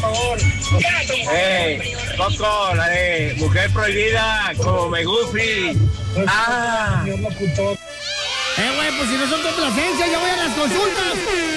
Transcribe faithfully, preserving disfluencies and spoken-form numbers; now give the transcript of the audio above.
favor. Eh, Coco, la de Mujer Prohibida, como me gufi. Ah. Señor locutor. Eh, güey, pues si no son complacencias, ya voy a las consultas.